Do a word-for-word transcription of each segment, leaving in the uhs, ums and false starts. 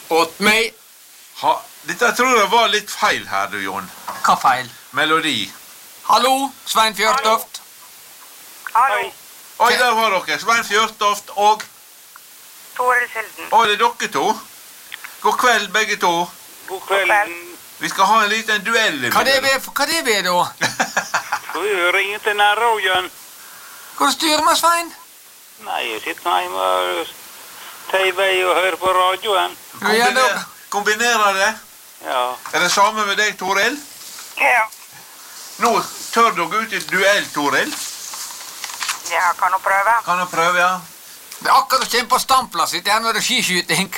Åt meg. Ha, dette tror jeg var litt feil her, du, Jon. Hva feil? Melodi. Hallo, Svein Fjørtoft. Hallo. Oi, der var dere. Svein Fjørtoft og... Toril Silden. Oi, det er dere to. God kveld, begge to. God kveld. Vi skal ha en liten duell. Hva det er hva det er da? Skal vi ringe til nærradioen? Hvor styrer man, Svein? Nei, jeg sitter hjemme og tar vei og hører på radioen. Kombiner, kombinerer det? Ja. Er det samme med deg, Toril? Ja. Nå tør du gå ut i duell, Toril. Ja, kan du prøve? Kan du prøve, ja? Det er akkurat å kjempe på standplass. Det er noe skiskyting.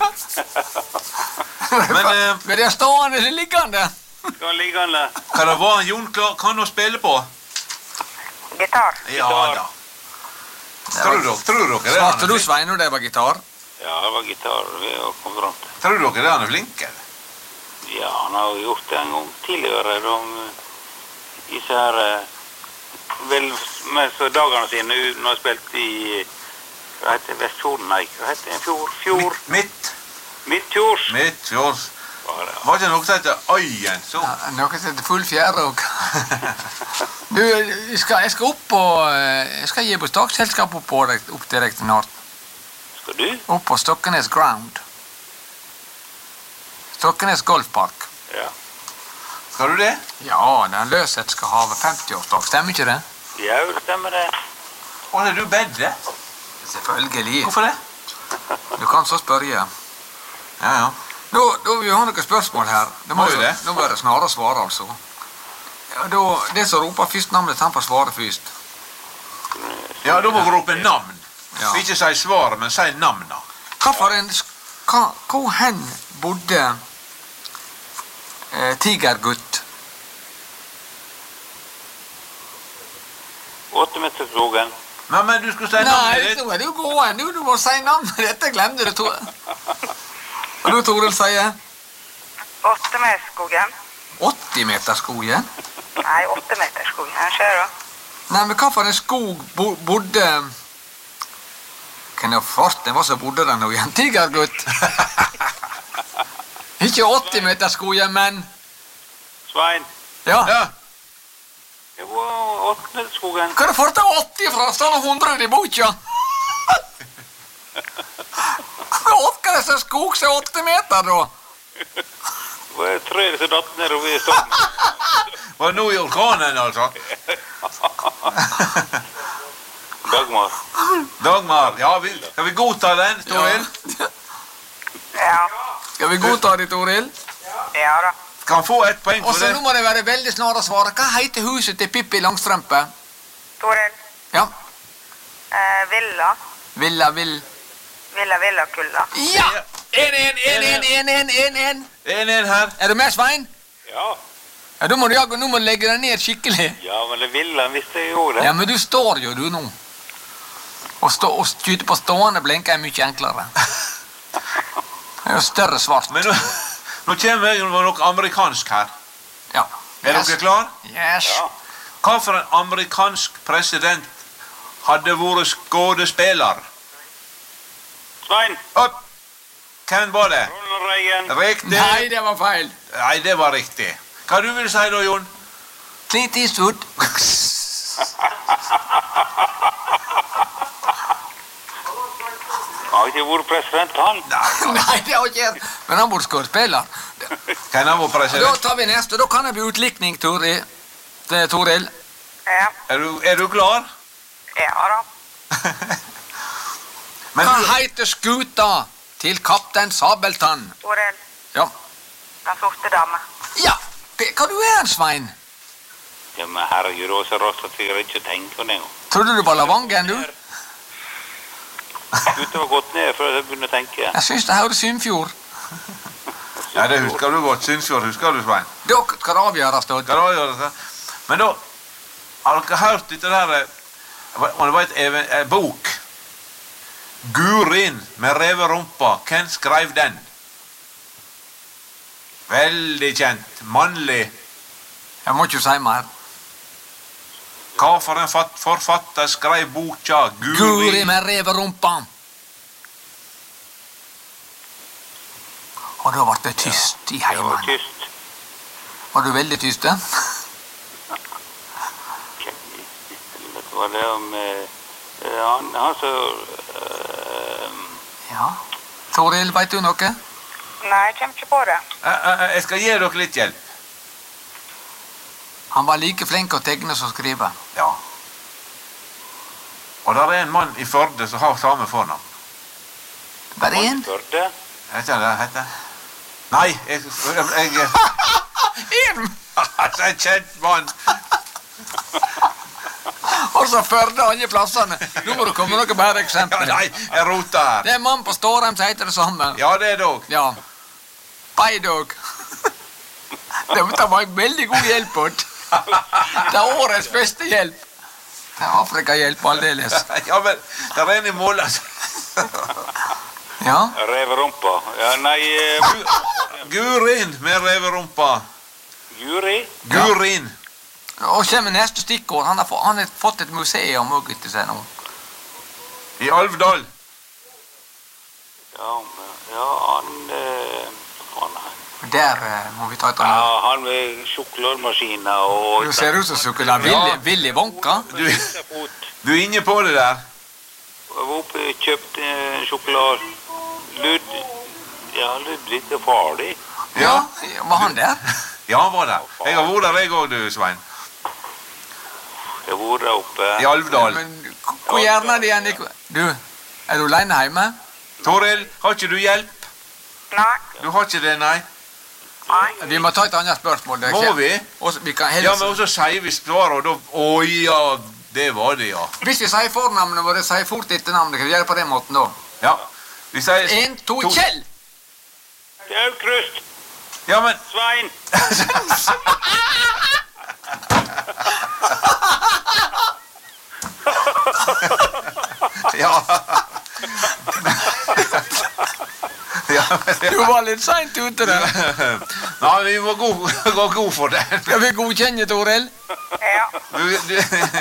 Men, eh, Men det er stående eller liggende. Skal liggende. hva det var Jon klar, kan du spille på? Gitar. Ja da. Tror dere, tror dere det? Svarte han er du, flink? Svein, når det var gitar? Ja, det var gitar vi har kommet fram til. Tror dere det han er flink, eller? Ja, han har jo gjort det en gang tidligere. De, disse her, eh, vel, mest for dagene sine, når han spilte i, hva heter det, Vestfjorden, nei, hva heter det, Fjord, Fjord, Midt, Midtfjords. Midtfjords. Var det. Var ikke noe som heter Øyen, så? Ja, noe som heter full fjære og... Du, jeg skal, jeg skal opp på... Jeg skal gi på stakselskap opp, på, opp til deg til Nord. Skal du? Opp på Stokkenes Ground. Stokkenes Golfpark. Ja. Skal du det? Ja, den Løseth skal ha femti-årsdag. Stemmer ikke det? Ja, det stemmer det. Å, er du bedre? Selvfølgelig. Hvorfor det? Du kan så spørre. Ja, Ja, ja. Nå, da vil vi ha noen spørsmål her. Det må Må jo så- det. Nå bør det snarere svare, altså. Ja, da, det som roper først navnet, han får svare først. Ja, da må du rope navn. Ja. Ikke si svaret, men si navna. Hva for en... Hva, hvor hen bodde eh, Tigergutt? Åttemeterskrogen. Men, men du skulle si Nei, navnet ditt. nå er du gåen. Du, du må si navnet. Dette glemte du, Tor. Og du, Toril, sier Åttemeterskogen. åtti-meterskogen? Nei, åttemeterskogen. Ser du? Nei, men hva for en skog bo, bodde... Hvem farten var som bodde der nå igjen? Tigergutt? Ikke åtti-meterskogen, men... Svein. Ja. Ja. Det var åttemeterskogen. Hva er det for å ta åtti fra? Står det hundre i boka? Hva er det så skog som er åtti meter, da? Det var tre som datt ned over i stokken. Var det nå i orkanen, altså? Dagmar. Dagmar, ja, vi, skal vi godta den, Toril? Ja. Skal vi godta det, Toril? Ja da. Kan han få ett poeng Og for så det? nå må det være veldig snart å svare. Hva heter huset til Pippi Langstrømpe? Toril. Ja. Eh, villa. Villa, vill... Villa, villa, kulla. Ja! En, en, en, en, en, en, en, en. En, en her. Er du med, Svein? Ja. Ja, da må du, nå må du legge deg ned skikkelig. Ja, men det ville han visste jeg jo det. Ja, men du står jo, du, nå. Å stå og skyte på stående blinker er mye enklere. Det er jo større svart. Men nå, nå kommer jeg med noe amerikansk her. Ja. Er Yes. dere klar? Yes. Ja. Hva for en amerikansk president hadde vært skådespiller? Svein. Opp! Hvem var det? Ronald Reagan. Riktig. Nei, det var feil. Nei, det var riktig. Hva du vil si da, Jon? Clint Eastwood. Han har ikke vært president, han. Nei, det har ikke jeg. Men han burde skuespiller. Kan han være Da president? tar vi neste. Da kan det bli utlikning, Toril. Det er Toril. Ja. Er du, er du klar? Ja da. Men Hva du, heter skuta til kaptein Sabeltann? Toril. Ja. Den sorte dame. Ja, det, hva du er, Svein? Ja, men herregud, det var så rart at jeg greier ikke å tenke på det engang. Trodde du var Lavangen, du? Gutta var gått ned før jeg begynte å tenke. Jeg synes det høres Sunnfjord. ja, det husker du godt. Synsfjord, husker du, Svein? Da skal det avgjøres, da. Hva da gjør det? Men da, har dere hørt dette der, eh, om det var et even, eh, bok? Gurin med reverumpa. Hvem skrev den? Veldig kjent. Mannlig. Jeg må ikke si mer. Hva for en fat- forfatter skrev boka Guri Guri? med reverumpa. Og da ble det tyst i Det var heimen. tyst. Var du veldig tyst, da? Vet du hva det er om eh, han, han så eh, Ja. Toril, vet du noe? Nei, jeg kommer ikke på det. Jeg, jeg, jeg skal gi dere litt hjelp. Han var like flink å tegne som skrive. Ja. Og der er en mann i Førde som har samme fornavn. Bare én? Førde. Heter det heter? Nei, jeg... jeg, jeg Én! altså, en kjent mann. Og så Førde andre plassene. Nå må du komme med noe bedre Ja, eksempel. nei, jeg roter her. Det er en mann på Stårheim som heter det samme. Ja, det er dog. Ja. Beidog. Det var en veldig god hjelp, Odd. Det er årets beste hjelp. Det er Afrika-hjelp aldeles. Ja, men der er en i mål, altså. Ja. Reverumpa. Ja, nei eh, Gurin med reverumpa. Guri. Gurin. Og kommer neste stikkord. Han har, få, han har fått et museum også etter seg nå. I Alvdal. Ja, men, ja han eh, han, Der eh, må vi ta et ja, annet. han med sjokolademaskiner og Du ser ut som sjokolade. Willy, Willy Wonka. Du, Fot. du er inne på det der. Jeg var oppe og kjøpte en sjokolade. Lud... Ja, Ludvig og farlig. Ja, var han der? Ja, han var der. Jeg har vært der, jeg òg, du, Svein. Jeg var der oppe. I Alvdal. Men hvor gjerne er det igjen? ikke- Du, er du alene hjemme? Toril, har ikke du hjelp? Nei. Du har ikke det, nei? Nei. Vi må ta et annet spørsmål. Det er Må ikke- vi? Og så- vi kan Ja, heller, men også sier vi svaret, og da... Å ja, det var det, ja. Hvis vi sier fornavnet vårt, sier fort etter navnet. Kan vi gjøre det på den måten da? Ja. Vi sier... En, to, Kjell! Det er Aukrust. Ja, men... Svein. Ja. Ja, men... Du var litt sent ute der. Nei, vi må gå, gå god for det. Skal vi godkjenne, Toril? Ja. Du, du,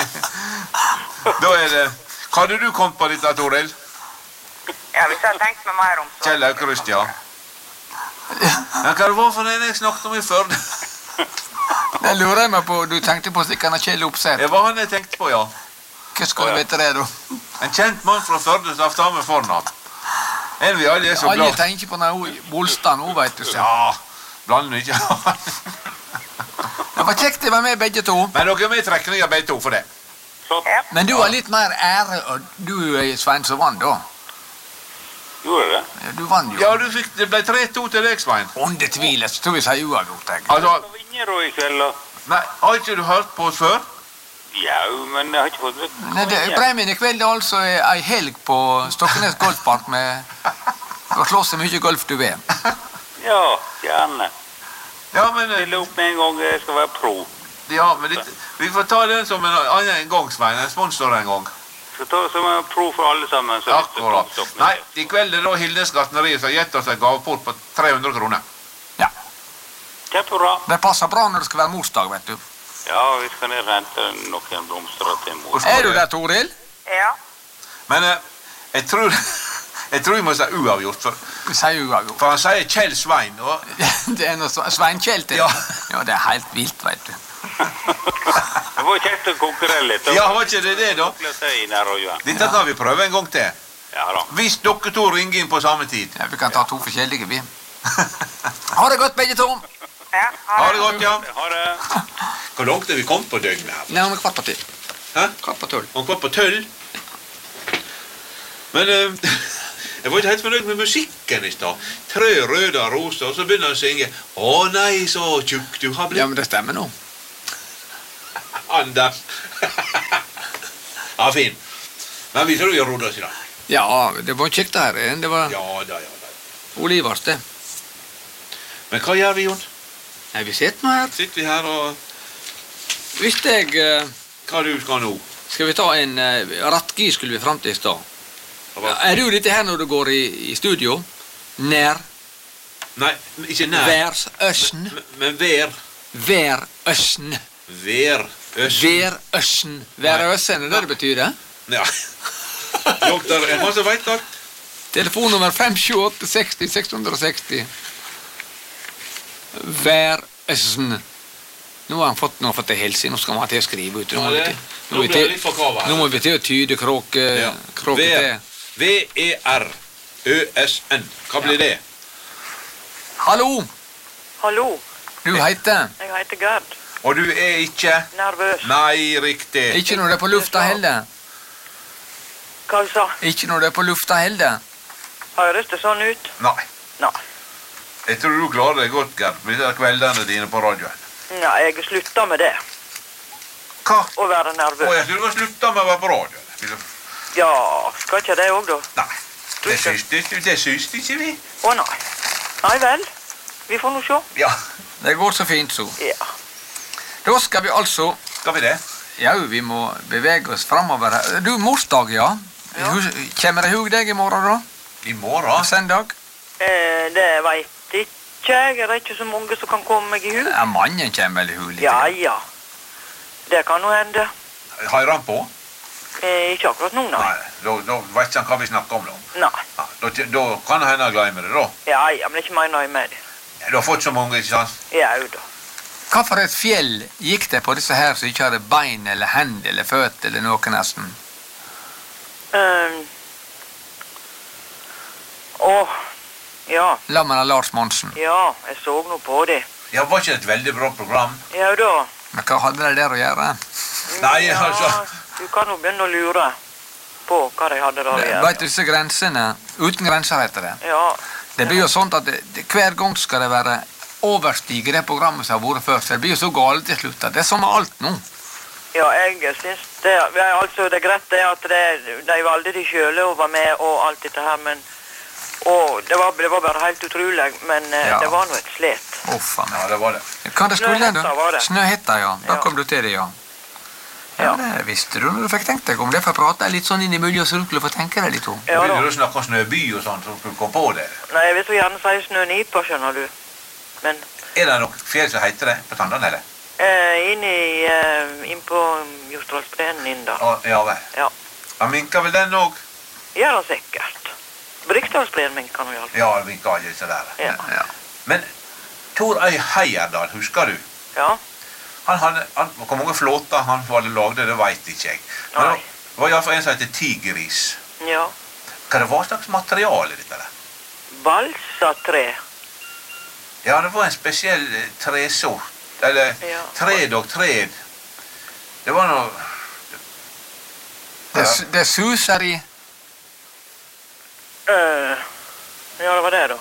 da er det... Hva hadde du kommet på dette, Toril? Ja, hvis jeg hadde tenkt meg mer om så. Kjell Aukrust, ja. Men hva det var for den jeg snakket om i Førde? Det lurer jeg meg på. Du tenkte på stikkene Kjell Opseth. Det var han jeg tenkte på, ja. Hva skal du vite det, da? En kjent mann fra Førde som har tatt med fornavn. En vi alle er så Alle glad. tenker på den Bolstad nå, vet du. Så. Ja, blander ikke. Det var kjekt å være med begge to. Men dere er med i trekninga begge to for det. Flott. Ja. Men du har litt mer ære, og du, Svein, som vant da. Gjorde det? Ja, Du vant jo. Ja, du fikk, det ble tre to til deg, Svein. Under tvil, så tror vi sier uavgjort, jeg. Altså, Skal vinne da i kveld, da? nei, har ikke du hørt på oss før? Ja, men jeg har ikke fått vite. Nei, det, Premien i kveld er altså ei helg på Stokkenes golfpark med å slå så mye golf du vil. Ja, gjerne. Ja, men, eh, Stille opp med en gang jeg skal være pro. ja, men litt, vi får ta den som en annen en gang, Svein. En sponsor en gang. Så ta som en pro for alle sammen. Så Akkurat. Nei, i kveld er da Hildes gartneri som har gitt oss en gaveport på tre hundre kroner. Ja. Kjempebra. Det passer bra når det skal være morsdag, vet du. Ja, vi skal ned og hente noen blomster til mor. Er du der, Toril? Ja. Men eh, jeg tror jeg tror vi må si uavgjort, for, Vi sier uavgjort. for han sier Kjell Svein. Og, Det er noe Svein Kjell til. Ja. Ja, det er helt vilt, vet du. Det var kjekt å konkurrere litt. ja, var ikke det det, da? Dette kan vi prøve en gang til. Ja da. Hvis dere to ringer inn på samme tid. Ja, vi kan ta to forskjellige, vi. Ha det godt, begge to. Ja. Ha det godt, ja. Ha det. Hvor langt er vi kommet på døgnet her? Nei, om kvart på til. Hæ? Kvart på tolv. Han kom på tølv. Men eh, jeg var ikke helt fornøyd med musikken i stad. Tre røde roser, og så begynner han å synge. Å nei, så tjukk du har Ja, blitt. men det stemmer nå. Anders. Ja, fin. Men vi tror vi har rodd oss i dag. Ja, det var kjekt her. Det var Ja da, ja da. Olivers, det. Men hva gjør vi, Jon? Nei, vi sitter nå her. Sitter vi her og... Hvis jeg... eh, Hva du skal nå? Skal vi ta en uh, rattgi skulle vi frem til i stad. Hva- Er du dette her når du går i, i studio? Nær, Nei, ikke nær. værs, øsn, Men, men vær. vær, øsn, Vær. Øst. vær, øsn, vær, øsn, er det det betyr det? Ja. Doktor, er man som vet alt? Telefonnummer fem sju åtte seksti seks hundre og seksti. Væresen. Nå har han fått, nå har han fått det helse, nå skal man til å skrive ut. Nå Ja, må vi det- til, nå nå må vi blir det til, litt for kava her. nå må vi til å tyde kråke, Ja. kråke V- til. V E R Ø S N. Hva blir det? Hallo, Hallo, du heter? jeg heter Gerd. Og du er ikke? Nervøs. Nei, riktig. Ikke når det er på lufta heller. Hva du sa? Ikke når det er på lufta heller. Høres det sånn ut? Nei. Nei. Jeg tror du klarer deg godt, Gerd, med de der kveldene dine på radioen. Nei, jeg slutta med det. Hva? Å være Å, nervøs. jeg tror du har sluttet med å være på radioen. Ja, skal ikke det òg, da? Nei, det syns, det, det syns ikke vi. Å nei. Nei vel. Vi får nå se. Ja, Det går så fint, så. Ja. Da skal vi altså, skal vi det? ja, vi må bevege oss fremover her. Du, morsdag, ja. Ja. Hus- Kommer det hug deg i morgen, da? I morgen? Søndag? Eh, det veit ikke jeg. Det er ikke så mange som kan komme meg i hu. Ja, mannen kommer vel i hug litt. Ja, ja. Det kan nå hende. Har han på? Eh, ikke akkurat nå, nei. Nei, da, da vet ikke han hva vi snakker om da. Nei. Ja, da, da kan det hende han glemmer det da. Ja, ja, men det er ikke mer nøye med det. Du har fått så mange, ikke sant? Ja, da. Hva for et fjell gikk det på disse her som ikke hadde bein eller hender eller føtter eller noe nesten? Um, Åh, ja. Lammen av Lars Monsen. Ja, jeg så nå på det. Ja, var ikke det et veldig bra program? Ja da. Men hva hadde det der å gjøre? Nei, ja, altså. Du kan jo begynne å lure på hva de hadde der å gjøre. Vet du disse grensene? Uten grenser heter det. Ja, Det blir jo sånn at det, det, hver gang skal det være overstige det programmet som har vært før. Så det blir jo så galt til slutt. at Det er som med alt nå. ja, jeg syns det ja, altså, det er greit det at det, de valgte de sjøle å være med og alt dette her, men og det var, det var bare helt utrolig, men eh, Ja. det var nå et slet. Uff a meg. Ja, det var det. Hva det skulle Snøhetta da? var det. Snøhetta, ja. Da Ja. kom du til det, ja. Ja, Ja. det visste du når du fikk tenkt deg om det, for jeg prater litt sånn innimellom, så du skulle få tenke deg litt om. Ja Vil da. du snakke om Snøby og sånt, så du kom på det? Nei, jeg vil så gjerne si snønipa, skjønner du. Men Er det noe fjell som heter det på Tandane, eller? eh, inn i eh, inn på Jostedalsbreen inn da. Å, ja vel. Ja. Han minker vel den òg? Gjør han sikkert. Briksdalsbreen minker nå iallfall. Ja, han minker ikke så der. Ja. Ja. Men Tor Øy Heierdal, husker du? Ja. Han hadde, han, hvor mange flåter han hadde lagd, det vet ikke jeg. Men Nei. det var iallfall en som heter Tigris. Ja. Hva det var slags materiale dette der? Balsatre. Ja, det var en spesiell eh, tresort. Eller Ja. tred og tred. Det var noe Det, su- det suser i Eh, ja, det var det, da.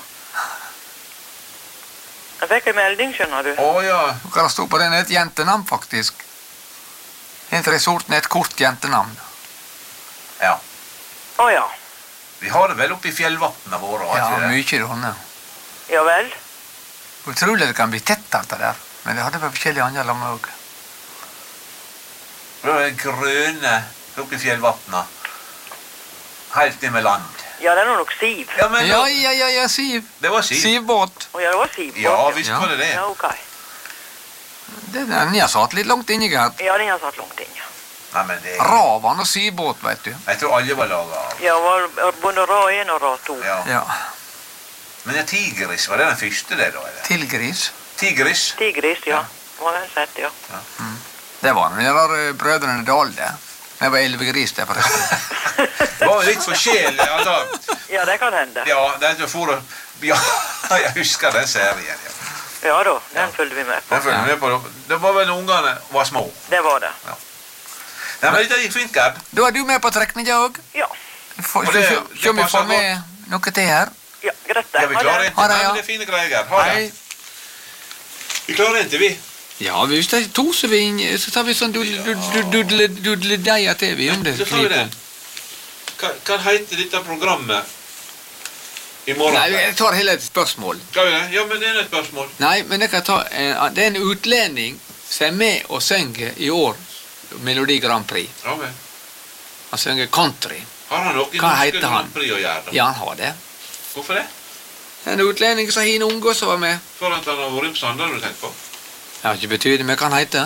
Jeg fikk en melding, skjønner du. Å ja. Hva det stod på den? Et jentenavn, faktisk. Et resorten er et kort jentenavn. Ja. Å ja. Vi har det vel oppe i fjellvatnene våre. har Ja, ikke det? mye runde. Ja vel. Utrolig det kan bli tett alt det der. Men det hadde vel forskjellige andre lammer òg. Det var det grønne oppe i fjellvatnene. Helt inn med land. Ja, det er nå nok siv. Ja, men Ja, ja, ja, ja, Siv. det var siv. Sivbåt. Å ja, det var siv. Ja, visst Ja. var det det. Ja, ok. Det der, Ni har satt litt langt inni her. Ja, den har satt langt inn, ja. Nei, men det Ravan og sivbåt, vet du. Jeg tror alle var laget av. Ja, var både rad én og rad to. Ja. Ja. Men en tigris, var det den første det da? Eller? Tilgris. Tigris? Tigris, ja. Var den sett, ja. Det var de der eh, brødrene Dahl, det. Det var elvegris, det, forresten. Det var jo litt forskjellig. Altså. Ja, det kan hende. Ja, det er ikke for å... Ja, jeg husker den serien. Ja. Ja da, den følger vi med på. Den følger vi med på. Det var vel når ungene var små. Det var det. Nei, men det gikk fint, Gerd. Da er du med på trekninga òg. Ja. Skal Og det- se det om vi passer får med noe til her. Ja, greit det. Ja, vi Ha klarer det. ikke. Ha det, Nei, ja. men det er fine greier, Gerd. Ha det. Hei. Vi klarer ikke, vi. Ja, hvis det er to så, vi, så tar vi sånn dudle-deia til vi om det. Så tar vi det. Hva, hva heter dette programmet i morgen? Nei, jeg tar hele et spørsmål. Skal vi det? Ja, men det er et spørsmål. Nei, men jeg kan ta en, det er en utlending som er med og synger i år Melodi Grand Prix. Ja, vel. Han synger country. Har han noe i Hva norske heter han? Grand Prix å gjøre? da? Ja, han har det. Hvorfor det? En utlending som har en unge som var med. For at han har vært på Sandal, du tenker på? Jeg har ikke betydning, men hva han heter.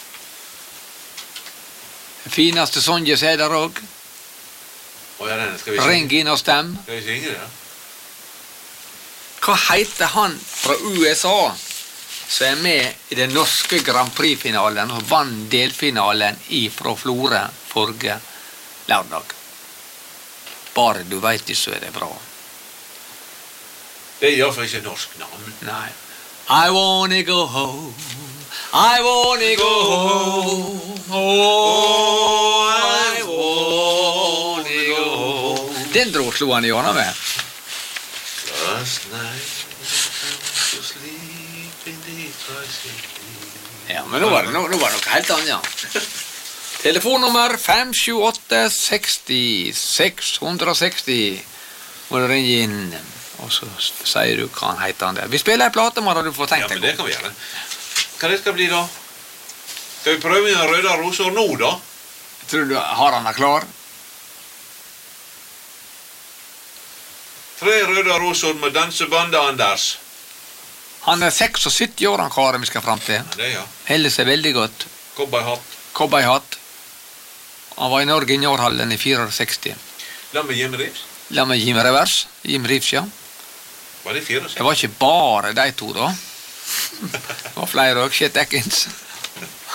Den fineste Sonja sier der òg. Å, ja, den skal vi synge. Ring inn og stem. Skal vi synge det, da? Hva heter han fra U S A som er med i den norske Grand Prix-finalen og vann delfinalen ifra Florø forrige lørdag. Bare du vet det, så er det bra. Det er i hvert fall ikke norsk navn. Nei. I wanna go home, I wanna go home, oh, I wanna go home. Den dro slo han i hånda med. Last night I was asleep in the tricycle. Ja, men nå var det, nå, nå var det noe helt annet, ja. Telefonnummer fem sju åtte seksti seks seksti. Må du ringe inn, og så sier du hva han heter han der. Vi spiller en plate, må du få tenkt Ja, deg. men det kan vi gjøre. Hva det skal bli da? Skal vi prøve en røde roser nå da? Tror du har han er klar? Tre røde roser med dansebandet Anders. Han er syttiseks år, han karen vi skal frem til. Ja, det er ja. Heller seg veldig godt. Cowboyhatt. Cowboyhatt. Han var i Norge i Njårhallen i sekstifire. La meg Jim Rivs. La meg Jim Revers. Jim Rivs, ja. Var det fire? Det var ikke bare de to, da. Det var flere også, Chet Atkins.